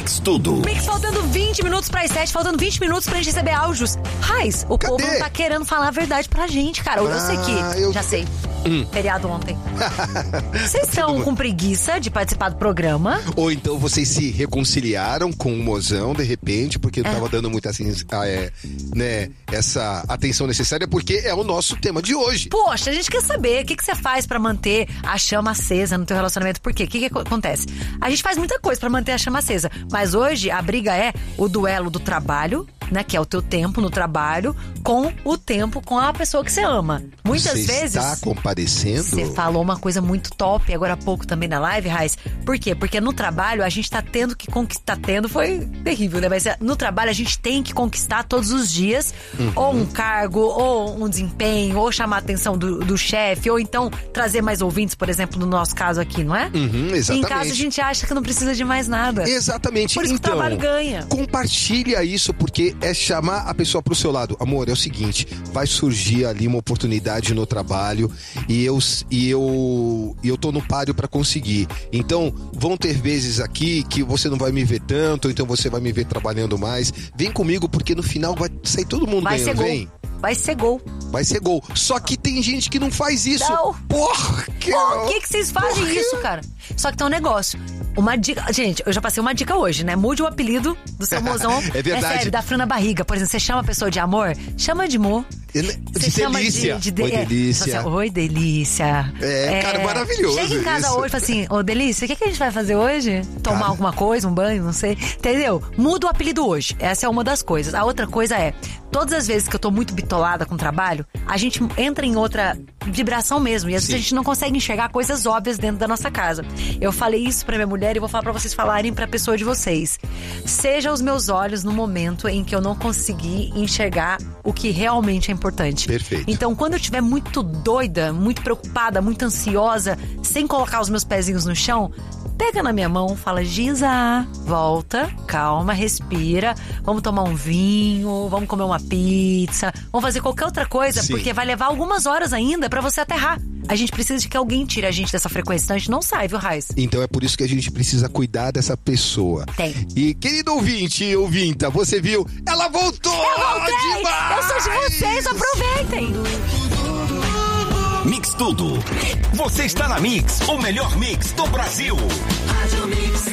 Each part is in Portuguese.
Mix Tudo. Mix faltando 20 minutos para as 7, faltando 20 minutos pra gente receber áudios. Raiz, o povo não tá querendo falar a verdade pra gente, cara. Eu sei que... Já sei. Feriado ontem. Vocês estão com preguiça de participar do programa? Ou então vocês se reconciliaram com o mozão, de repente, porque não tava dando muita assim, essa atenção necessária, porque é o nosso tema de hoje. Poxa, a gente quer saber o que você faz pra manter a chama acesa no teu relacionamento. Por quê? O que acontece? A gente faz muita coisa pra manter a chama acesa, mas hoje a briga é o duelo do trabalho, né, que é o teu tempo no trabalho, com o tempo com a pessoa que você ama. Muitas vezes... Você está comparecendo? Você falou uma coisa muito top agora há pouco também na live, Raiz. Por quê? Porque no trabalho a gente tá tendo que conquistar. Foi terrível, né? Mas no trabalho a gente tem que conquistar todos os dias ou um cargo, ou um desempenho, ou chamar a atenção do chefe, ou então trazer mais ouvintes, por exemplo, no nosso caso aqui, não é? Exatamente. Em casa a gente acha que não precisa de mais nada. Exatamente. Por isso que o trabalho ganha. Compartilha isso, porque é chamar a pessoa pro seu lado. Amor, é o seguinte, vai surgir ali uma oportunidade no trabalho e eu tô no páreo pra conseguir. Então, vão ter vezes aqui que você não vai me ver tanto, ou então você vai me ver trabalhando mais. Vem comigo, porque no final vai sair todo mundo ganhando. Vem. Vai ser gol. Vai ser gol. Só que tem gente que não faz isso. Não. Por que vocês fazem isso, cara? Só que tem um negócio. Uma dica... Gente, eu já passei uma dica hoje, né? Mude o apelido do seu mozão. É verdade. É sério, dá frio na barriga. Por exemplo, você chama a pessoa de amor, chama de mo. De delícia. Oi, delícia. Oi, delícia. Cara, maravilhoso. Chega em casa hoje e fala assim, ô, delícia, o que a gente vai fazer hoje? Tomar alguma coisa, um banho, não sei. Entendeu? Muda o apelido hoje. Essa é uma das coisas. A outra coisa é, todas as vezes que eu tô muito bitolada com o trabalho, a gente entra em outra vibração mesmo. E às vezes a gente não consegue enxergar coisas óbvias dentro da nossa casa. Eu falei isso pra minha mulher e vou falar pra vocês falarem pra pessoa de vocês. Seja os meus olhos no momento em que eu não consegui enxergar o que realmente é importante. Perfeito. Então, quando eu estiver muito doida, muito preocupada, muito ansiosa, sem colocar os meus pezinhos no chão, pega na minha mão, fala, Giza, volta, calma, respira, vamos tomar um vinho, vamos comer uma pizza, vamos fazer qualquer outra coisa, porque vai levar algumas horas ainda pra você aterrar. A gente precisa de que alguém tire a gente dessa frequência, senão a gente não sai, viu, Raiz? Então é por isso que a gente precisa cuidar dessa pessoa. Tem. E, querido ouvinta, você viu? Ela voltou! Eu voltei! Demais! Eu sou de vocês, aproveitem! Mix Tudo. Você está na Mix, o melhor mix do Brasil. Rádio Mix.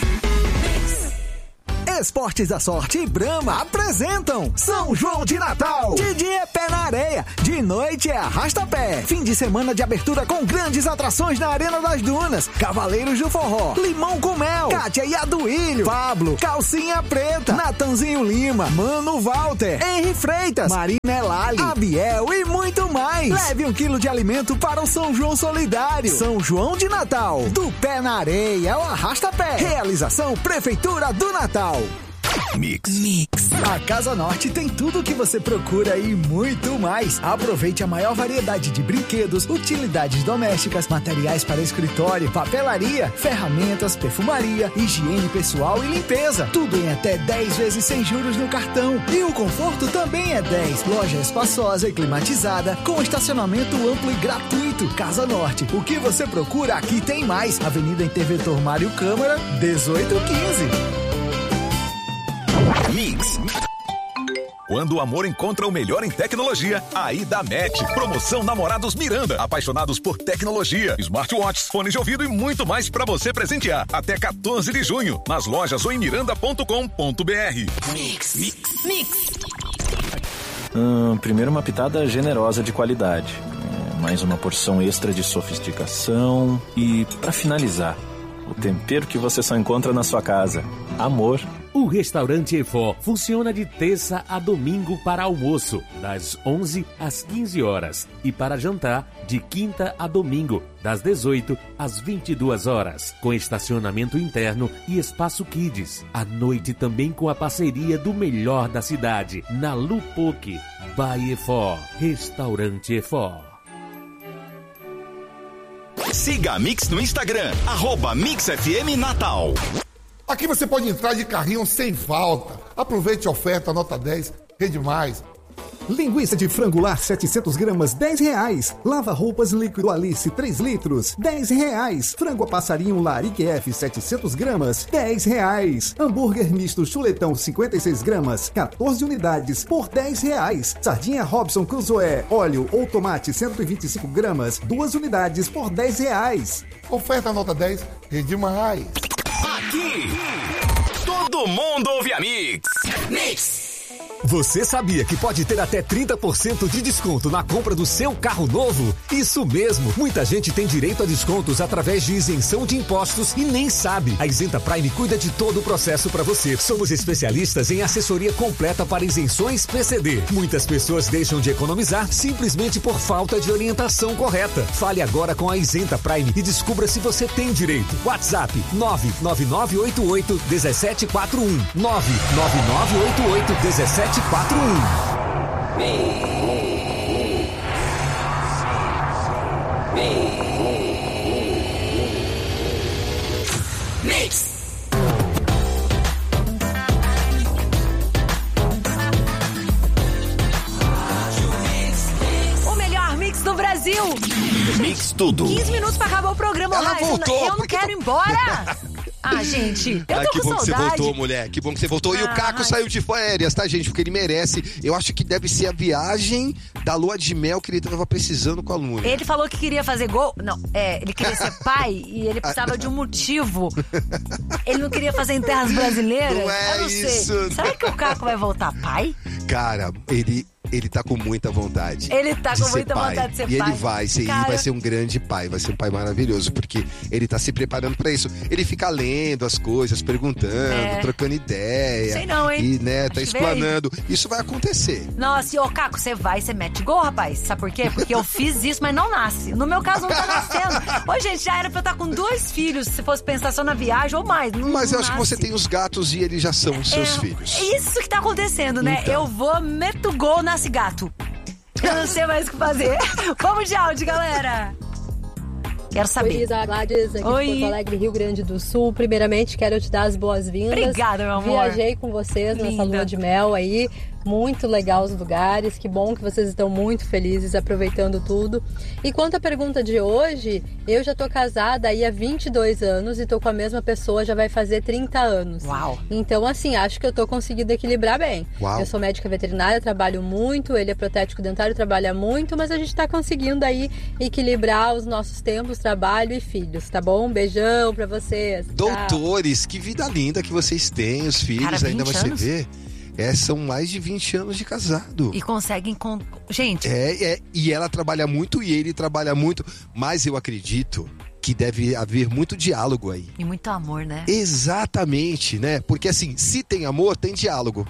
Esportes da Sorte e Brahma apresentam São João de Natal. De dia é pé na areia, de noite é arrasta-pé. Fim de semana de abertura com grandes atrações na Arena das Dunas. Cavaleiros do Forró, Limão com Mel, Kátia e Aduílio, Pablo, Calcinha Preta, Natanzinho Lima, Mano Walter, Henri Freitas, Marina Elali, Abiel e muito mais. Leve 1 quilo de alimento para o São João Solidário. São João de Natal, do pé na areia é o arrasta-pé. Realização Prefeitura do Natal. Mix. A Casa Norte tem tudo o que você procura e muito mais. Aproveite a maior variedade de brinquedos, utilidades domésticas, materiais para escritório, papelaria, ferramentas, perfumaria, higiene pessoal e limpeza. Tudo em até 10 vezes sem juros no cartão. E o conforto também é 10. Loja espaçosa e climatizada, com estacionamento amplo e gratuito. Casa Norte, o que você procura aqui tem mais. Avenida Interventor Mário Câmara, 1815. Mix. Quando o amor encontra o melhor em tecnologia, aí dá match. Promoção Namorados Miranda. Apaixonados por tecnologia, smartwatches, fones de ouvido e muito mais pra você presentear. Até 14 de junho, nas lojas ou em miranda.com.br. Mix. Primeiro uma pitada generosa de qualidade. Mais uma porção extra de sofisticação. E pra finalizar, o tempero que você só encontra na sua casa. Amor. O restaurante Efó funciona de terça a domingo para almoço, das 11 às 15 horas, e para jantar, de quinta a domingo, das 18 às 22 horas, com estacionamento interno e espaço kids. À noite também com a parceria do melhor da cidade, na Lupoque, by Efó, Restaurante Efó. Siga a Mix no Instagram, @MixFMNatal. Aqui você pode entrar de carrinho sem falta. Aproveite a oferta, nota 10, Rede Mais. Linguiça de frango lar 700 gramas, R$10. Lava roupas líquido Alice 3 litros, R$10. Frango a passarinho lar IQF 700 gramas, R$10. Hambúrguer misto chuletão 56 gramas, 14 unidades por R$10. Sardinha Robson Cruzoé, óleo ou tomate 125 gramas, 2 unidades por R$10. Oferta nota 10, rende mais. Aqui, todo mundo ouve a Mix. Mix. Você sabia que pode ter até 30% de desconto na compra do seu carro novo? Isso mesmo! Muita gente tem direito a descontos através de isenção de impostos e nem sabe. A Isenta Prime cuida de todo o processo para você. Somos especialistas em assessoria completa para isenções PCD. Muitas pessoas deixam de economizar simplesmente por falta de orientação correta. Fale agora com a Isenta Prime e descubra se você tem direito. WhatsApp 99988-1741. 99988-1741. Mix. O melhor mix do Brasil. Mix tudo. 15 minutos pra acabar o programa. Ela Raíssa. voltou, Eu não porque quero ir embora. Ah, gente, eu tô que com bom que você saudade. voltou, mulher. Que bom que você voltou. E o Caco ai. saiu de férias, tá, gente? Porque ele merece. Eu acho que deve ser a viagem da lua de mel que ele tava precisando com a Luna. Ele falou que queria fazer gol. Não, ele queria ser pai e ele precisava de um motivo. Ele não queria fazer em terras brasileiras. Não é eu não sei. isso. Será que o Caco vai voltar pai? Cara, ele tá com muita vontade. Ele tá de com ser muita pai. vontade de ser e pai. ele vai ser, Cara, e vai ser um grande pai, vai ser um pai maravilhoso, porque ele tá se preparando pra isso. Ele fica lendo as coisas, perguntando, trocando ideia. Sei não, hein? E, né, tá Acho que veio aí. explanando. Isso vai acontecer. Nossa, e ô Caco, você vai, você mete gol, rapaz. Sabe por quê? Porque eu fiz isso, mas não nasce. No meu caso, não tá nascendo. Ô, gente, já era pra eu estar com 2 filhos, se fosse pensar só na viagem, ou mais. Mas eu acho que nasce. você tem os gatos e eles já são seus filhos. É isso que tá acontecendo, né? Então. Eu vou, meto gol, nasce gato. Eu não sei mais o que fazer. Vamos de áudio, galera. Quero saber. Oi, Isa Gladys, aqui Oi. de Porto Alegre, Rio Grande do Sul. Primeiramente, quero te dar as boas-vindas. Obrigada, meu amor. Viajei com vocês nessa Linda. lua de mel aí. Muito legal os lugares. Que bom que vocês estão muito felizes, aproveitando tudo. E quanto à pergunta de hoje, eu já tô casada aí há 22 anos e tô com a mesma pessoa, já vai fazer 30 anos. Uau. Então, assim, acho que eu tô conseguindo equilibrar bem. Uau. Eu sou médica veterinária, trabalho muito, ele é protético dentário, trabalha muito, mas a gente tá conseguindo aí equilibrar os nossos tempos, trabalho e filhos, tá bom? Um beijão pra vocês. Tchau. Doutores, que vida linda que vocês têm, os filhos, Cara, ainda 20 você anos? vê. São mais de 20 anos de casado. E conseguem... Gente, E ela trabalha muito e ele trabalha muito, mas eu acredito que deve haver muito diálogo aí. e muito amor, né? Exatamente, né? Porque assim, se tem amor, tem diálogo.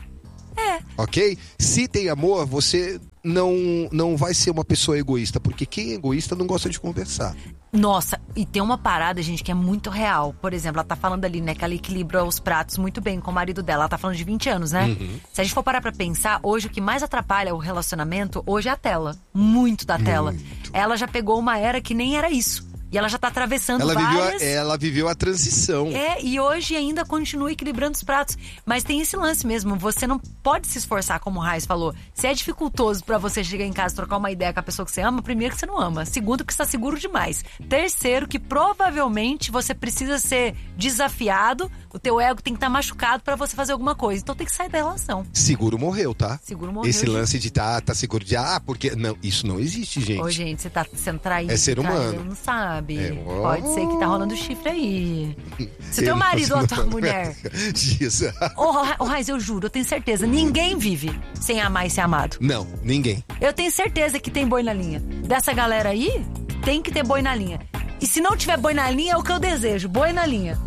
Ok? Se tem amor, você não vai ser uma pessoa egoísta, porque quem é egoísta não gosta de conversar. Nossa, e tem uma parada, gente, que é muito real. Por exemplo, ela tá falando ali, né, que ela equilibra os pratos muito bem com o marido dela. Ela tá falando de 20 anos, né? Se a gente for parar pra pensar, hoje o que mais atrapalha o relacionamento, hoje é a tela. Muito da tela. Ela já pegou uma era que nem era isso. E ela já tá atravessando várias... Ela viveu a transição. E hoje ainda continua equilibrando os pratos. Mas tem esse lance mesmo, você não pode se esforçar, como o Raiz falou. Se é dificultoso pra você chegar em casa e trocar uma ideia com a pessoa que você ama, primeiro que você não ama. Segundo, que você tá seguro demais. Terceiro, que provavelmente você precisa ser desafiado, o teu ego tem que estar machucado pra você fazer alguma coisa. Então tem que sair da relação. Seguro morreu, tá? Seguro morreu, Esse gente. lance de tá seguro de... porque... Não, isso não existe, gente. Ô, gente, você tá sendo traído. É ser humano. Traído, não sabe. ó. Pode ser que tá rolando chifre aí. Se Eu teu não- marido ou a tua mulher... Disso. Ô, Raiz, eu juro, eu tenho certeza. Ninguém vive sem amar e ser amado. Não, ninguém. Eu tenho certeza que tem boi na linha. Dessa galera aí, tem que ter boi na linha. E se não tiver boi na linha, é o que eu desejo. Boi na linha.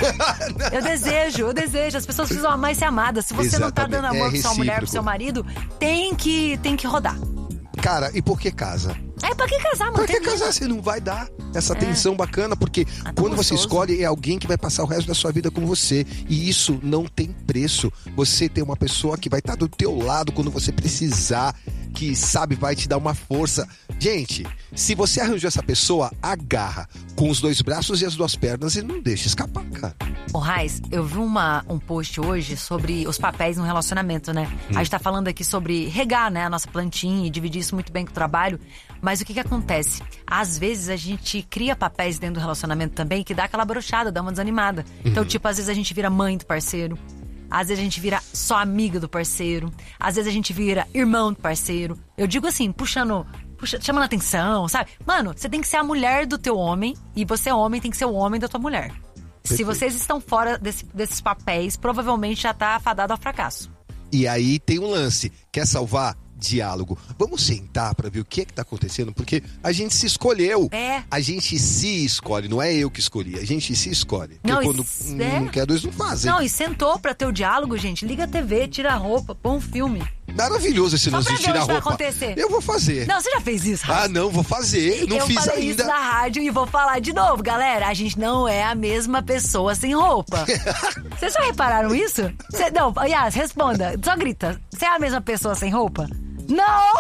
Eu desejo. As pessoas precisam amar e ser amadas. Se você não tá Exatamente. dando amor pra sua mulher, pro recíproco. seu marido, tem que rodar. Cara, e por que casa? Pra que casar, mano? Pra que casar? Você não vai dar essa atenção bacana, porque tão quando você gostoso. escolhe, é alguém que vai passar o resto da sua vida com você. E isso não tem preço. Você tem uma pessoa que vai estar do teu lado quando você precisar, que sabe, vai te dar uma força. Gente, se você arranjou essa pessoa, agarra com os 2 braços e as 2 pernas e não deixa escapar, cara. Ô, Raiz, eu vi um post hoje sobre os papéis no relacionamento, né? A gente tá falando aqui sobre regar, né, a nossa plantinha e dividir isso muito bem com o trabalho. Mas o que acontece? Às vezes a gente cria papéis dentro do relacionamento também que dá aquela brochada, dá uma desanimada. Então, tipo, às vezes a gente vira mãe do parceiro. Às vezes a gente vira só amiga do parceiro. Às vezes a gente vira irmão do parceiro. Eu digo assim, chamando atenção, sabe? Mano, você tem que ser a mulher do teu homem e você, homem, tem que ser o homem da tua mulher. Perfeito. Se vocês estão fora desses papéis, provavelmente já tá fadado ao fracasso. E aí tem um lance. Quer salvar? Diálogo. Vamos sentar pra ver o que tá acontecendo, porque a gente se escolheu. A gente se escolhe, não é eu que escolhi, a gente se escolhe. Porque quando não quer, 2 não fazem. Não, e sentou pra ter o diálogo, gente. Liga a TV, tira a roupa, põe um filme. Maravilhoso esse lance de tirar a roupa. Vai acontecer. Eu vou fazer. Não, você já fez isso, Rafa? Não, vou fazer. Não fiz ainda. Eu falei isso na rádio e vou falar de novo, galera. A gente não é a mesma pessoa sem roupa. Vocês já repararam isso? Não, Yas, responda. Só grita. Você é a mesma pessoa sem roupa? Não!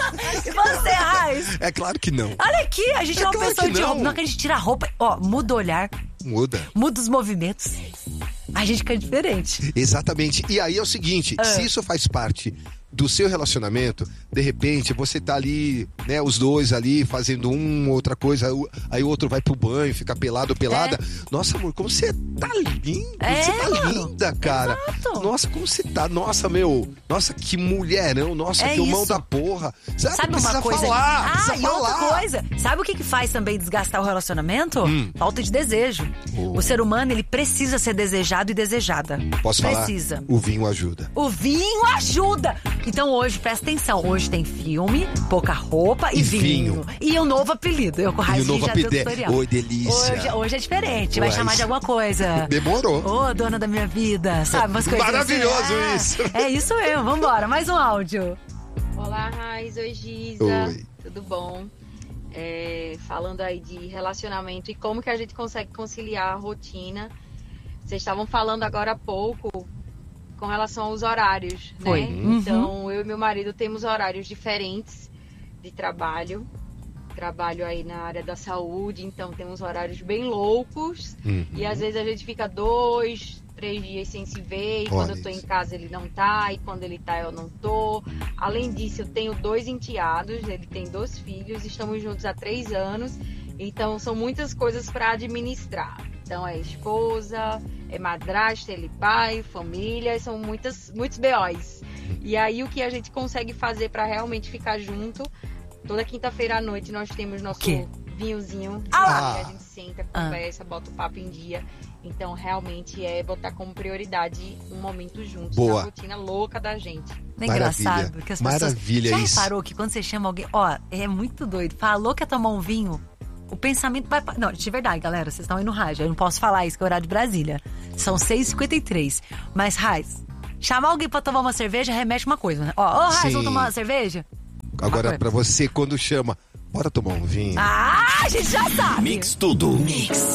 E você, Raiz? É claro que não. Olha aqui, a gente é uma pessoa de roupa. Não que a gente tira a roupa, muda o olhar. Muda os movimentos. A gente fica diferente. Exatamente. E aí é o seguinte, se isso faz parte do seu relacionamento, de repente você tá ali, né, os 2 ali fazendo outra coisa, aí o outro vai pro banho, fica pelado ou pelada. Nossa, amor, como você tá lindo, você tá linda, cara. Exato. Nossa, como você tá, nossa, nossa, que mulherão, nossa, que mão da porra. Sabe uma coisa? Outra coisa, sabe o que faz também desgastar o relacionamento? Falta de desejo. O ser humano, ele precisa ser desejado e desejada. Posso falar? Precisa. O vinho ajuda. O vinho ajuda! Então hoje, presta atenção, hoje tem filme, pouca roupa e vinho. E um novo apelido. Eu com o Raiz já deu tutorial. Oi, delícia. Hoje é diferente, vai chamar de alguma coisa. Demorou. Ô, dona da minha vida, sabe? Umas coisas maravilhoso assim. isso. É isso mesmo, vambora, mais um áudio. Olá, Raiz, oi, Giza. Oi. Tudo bom? Falando aí de relacionamento e como que a gente consegue conciliar a rotina. Vocês estavam falando agora há pouco com relação aos horários, né? Foi. Então, eu e meu marido temos horários diferentes de trabalho. Trabalho aí na área da saúde, então temos horários bem loucos. E às vezes a gente fica 2, 3 dias sem se ver. E quando eu tô em casa ele não tá, e quando ele tá eu não tô. Além disso, eu tenho 2 enteados, ele tem 2 filhos, estamos juntos há 3 anos. Então são muitas coisas para administrar. Então é esposa, é madrasta, ele pai, família, são muitos BOs. E aí o que a gente consegue fazer para realmente ficar junto? Toda quinta-feira à noite nós temos nosso vinhozinho. A gente senta, conversa, bota o papo em dia. Então realmente é botar como prioridade um momento juntos. Boa. Na rotina louca da gente. É engraçado que as pessoas... Maravilha já isso. Já reparou que quando você chama alguém... é muito doido. Falou que ia tomar um vinho... O pensamento vai... Não, de verdade, galera, vocês estão aí no rádio. Eu não posso falar isso, que é o horário de Brasília. São 6h53. Mas, Raiz, chamar alguém pra tomar uma cerveja remete uma coisa, né? Raiz, vamos tomar uma cerveja? Agora, pra você, quando chama, bora tomar um vinho. A gente já sabe. Mix tudo. Mix.